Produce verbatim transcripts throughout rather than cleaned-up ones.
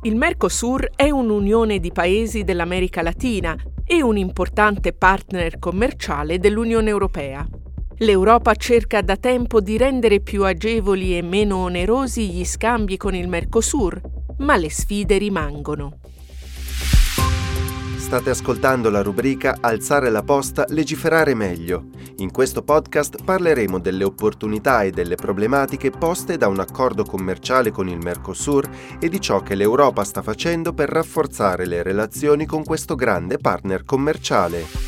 Il Mercosur è un'unione di paesi dell'America Latina e un importante partner commerciale dell'Unione Europea. L'Europa cerca da tempo di rendere più agevoli e meno onerosi gli scambi con il Mercosur, ma le sfide rimangono. State ascoltando la rubrica Alzare la posta, legiferare meglio. In questo podcast parleremo delle opportunità e delle problematiche poste da un accordo commerciale con il Mercosur e di ciò che l'Europa sta facendo per rafforzare le relazioni con questo grande partner commerciale.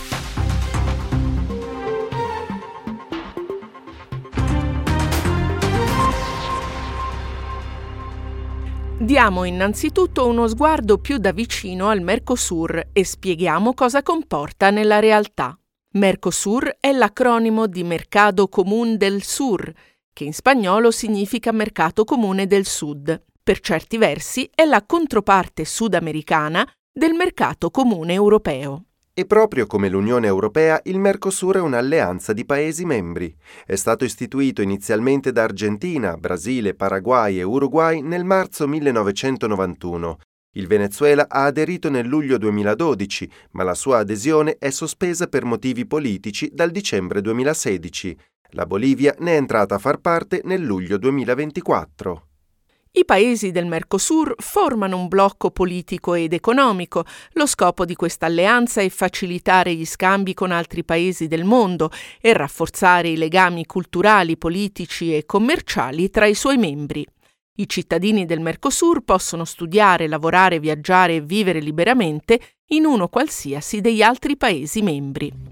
Diamo innanzitutto uno sguardo più da vicino al Mercosur e spieghiamo cosa comporta nella realtà. Mercosur è l'acronimo di Mercado Común del Sur, che in spagnolo significa Mercato Comune del Sud. Per certi versi è la controparte sudamericana del Mercato Comune Europeo. E proprio come l'Unione Europea, il Mercosur è un'alleanza di Paesi membri. È stato istituito inizialmente da Argentina, Brasile, Paraguay e Uruguay nel marzo millenovecentonovantuno. Il Venezuela ha aderito nel luglio duemiladodici, ma la sua adesione è sospesa per motivi politici dal dicembre duemilasedici. La Bolivia ne è entrata a far parte nel luglio duemilaventiquattro. I paesi del Mercosur formano un blocco politico ed economico. Lo scopo di questa alleanza è facilitare gli scambi con altri paesi del mondo e rafforzare i legami culturali, politici e commerciali tra i suoi membri. I cittadini del Mercosur possono studiare, lavorare, viaggiare e vivere liberamente in uno qualsiasi degli altri paesi membri.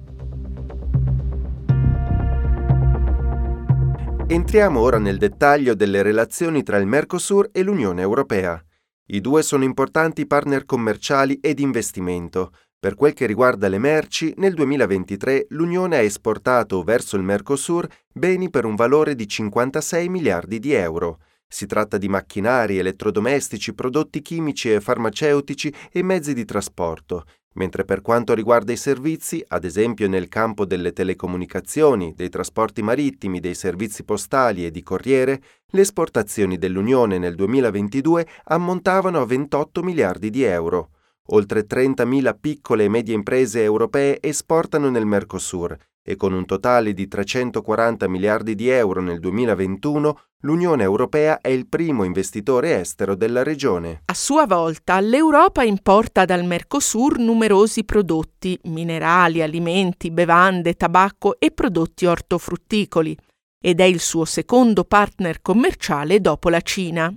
Entriamo ora nel dettaglio delle relazioni tra il Mercosur e l'Unione Europea. I due sono importanti partner commerciali ed investimento. Per quel che riguarda le merci, nel duemilaventitré l'Unione ha esportato verso il Mercosur beni per un valore di cinquantasei miliardi di euro. Si tratta di macchinari, elettrodomestici, prodotti chimici e farmaceutici e mezzi di trasporto. Mentre per quanto riguarda i servizi, ad esempio nel campo delle telecomunicazioni, dei trasporti marittimi, dei servizi postali e di corriere, le esportazioni dell'Unione nel duemilaventidue ammontavano a ventotto miliardi di euro. Oltre trentamila piccole e medie imprese europee esportano nel Mercosur e con un totale di trecentoquaranta miliardi di euro nel duemilaventuno, l'Unione Europea è il primo investitore estero della regione. A sua volta, l'Europa importa dal Mercosur numerosi prodotti, minerali, alimenti, bevande, tabacco e prodotti ortofrutticoli, ed è il suo secondo partner commerciale dopo la Cina.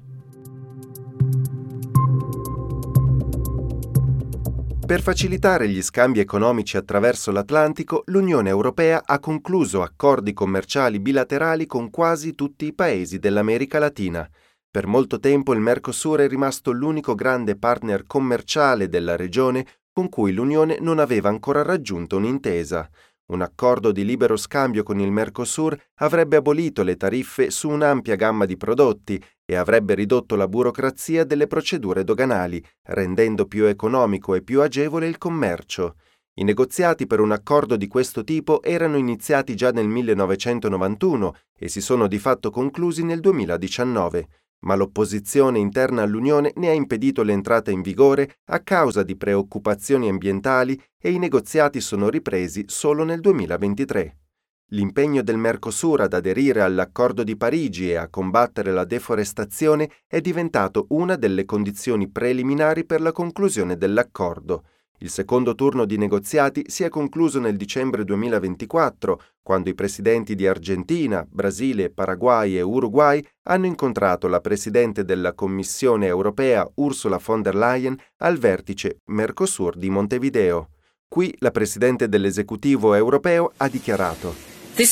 Per facilitare gli scambi economici attraverso l'Atlantico, l'Unione Europea ha concluso accordi commerciali bilaterali con quasi tutti i paesi dell'America Latina. Per molto tempo il Mercosur è rimasto l'unico grande partner commerciale della regione con cui l'Unione non aveva ancora raggiunto un'intesa. Un accordo di libero scambio con il Mercosur avrebbe abolito le tariffe su un'ampia gamma di prodotti e avrebbe ridotto la burocrazia delle procedure doganali, rendendo più economico e più agevole il commercio. I negoziati per un accordo di questo tipo erano iniziati già nel millenovecentonovantuno e si sono di fatto conclusi nel duemiladiciannove, ma l'opposizione interna all'Unione ne ha impedito l'entrata in vigore a causa di preoccupazioni ambientali e i negoziati sono ripresi solo nel duemilaventitré. L'impegno del Mercosur ad aderire all'Accordo di Parigi e a combattere la deforestazione è diventato una delle condizioni preliminari per la conclusione dell'accordo. Il secondo turno di negoziati si è concluso nel dicembre duemilaventiquattro, quando i presidenti di Argentina, Brasile, Paraguay e Uruguay hanno incontrato la presidente della Commissione europea Ursula von der Leyen al vertice Mercosur di Montevideo. Qui la presidente dell'esecutivo europeo ha dichiarato: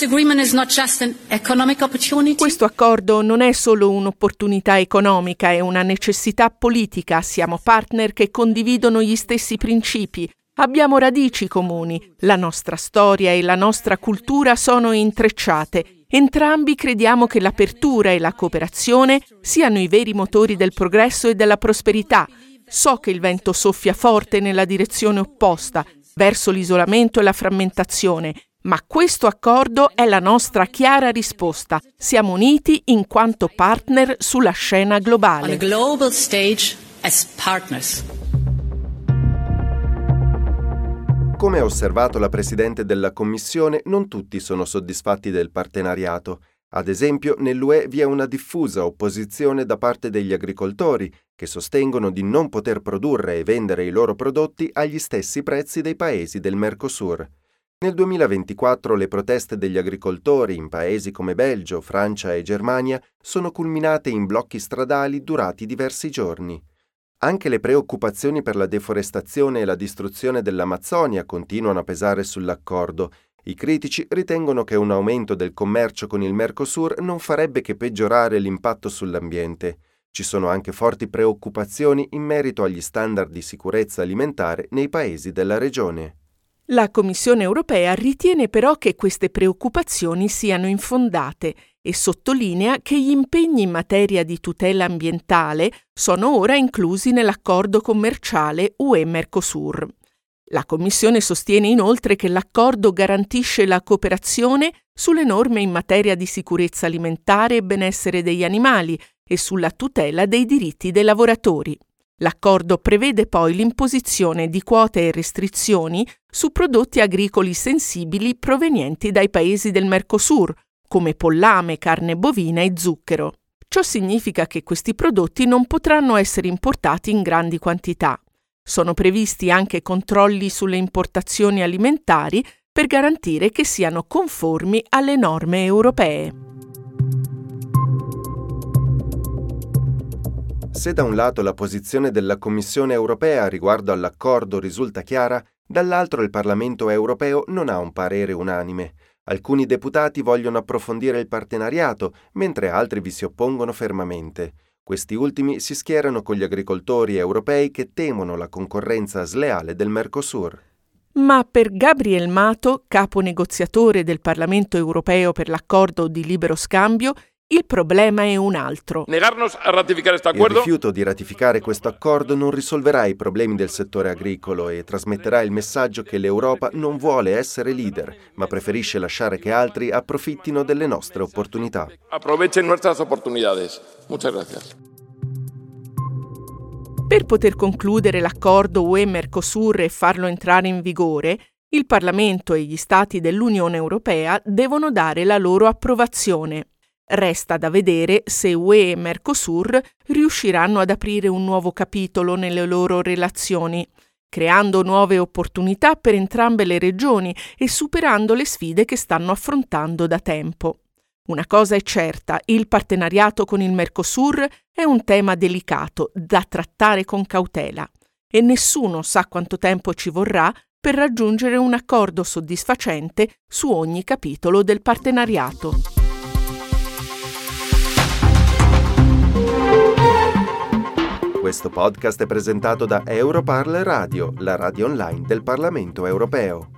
Questo accordo non è solo un'opportunità economica, è una necessità politica. Siamo partner che condividono gli stessi principi. Abbiamo radici comuni. La nostra storia e la nostra cultura sono intrecciate. Entrambi crediamo che l'apertura e la cooperazione siano i veri motori del progresso e della prosperità. So che il vento soffia forte nella direzione opposta, verso l'isolamento e la frammentazione. Ma questo accordo è la nostra chiara risposta. Siamo uniti in quanto partner sulla scena globale. as partners. Come ha osservato la Presidente della Commissione, non tutti sono soddisfatti del partenariato. Ad esempio, nell'U E vi è una diffusa opposizione da parte degli agricoltori, che sostengono di non poter produrre e vendere i loro prodotti agli stessi prezzi dei paesi del Mercosur. Nel duemilaventiquattro le proteste degli agricoltori in paesi come Belgio, Francia e Germania sono culminate in blocchi stradali durati diversi giorni. Anche le preoccupazioni per la deforestazione e la distruzione dell'Amazzonia continuano a pesare sull'accordo. I critici ritengono che un aumento del commercio con il Mercosur non farebbe che peggiorare l'impatto sull'ambiente. Ci sono anche forti preoccupazioni in merito agli standard di sicurezza alimentare nei paesi della regione. La Commissione europea ritiene però che queste preoccupazioni siano infondate e sottolinea che gli impegni in materia di tutela ambientale sono ora inclusi nell'accordo commerciale U E-Mercosur. La Commissione sostiene inoltre che l'accordo garantisce la cooperazione sulle norme in materia di sicurezza alimentare e benessere degli animali e sulla tutela dei diritti dei lavoratori. L'accordo prevede poi l'imposizione di quote e restrizioni su prodotti agricoli sensibili provenienti dai paesi del Mercosur, come pollame, carne bovina e zucchero. Ciò significa che questi prodotti non potranno essere importati in grandi quantità. Sono previsti anche controlli sulle importazioni alimentari per garantire che siano conformi alle norme europee. Se da un lato la posizione della Commissione europea riguardo all'accordo risulta chiara, dall'altro il Parlamento europeo non ha un parere unanime. Alcuni deputati vogliono approfondire il partenariato, mentre altri vi si oppongono fermamente. Questi ultimi si schierano con gli agricoltori europei che temono la concorrenza sleale del Mercosur. Ma per Gabriel Mato, capo negoziatore del Parlamento europeo per l'accordo di libero scambio, il problema è un altro. Negarnos a ratificare questo accordo? Il rifiuto di ratificare questo accordo non risolverà i problemi del settore agricolo e trasmetterà il messaggio che l'Europa non vuole essere leader, ma preferisce lasciare che altri approfittino delle nostre opportunità. Aprovechen nuestras oportunidades. Muchas gracias. Per poter concludere l'accordo U E-Mercosur e farlo entrare in vigore, il Parlamento e gli Stati dell'Unione Europea devono dare la loro approvazione. Resta da vedere se U E e Mercosur riusciranno ad aprire un nuovo capitolo nelle loro relazioni, creando nuove opportunità per entrambe le regioni e superando le sfide che stanno affrontando da tempo. Una cosa è certa, il partenariato con il Mercosur è un tema delicato da trattare con cautela e nessuno sa quanto tempo ci vorrà per raggiungere un accordo soddisfacente su ogni capitolo del partenariato. Questo podcast è presentato da Europarl Radio, la radio online del Parlamento europeo.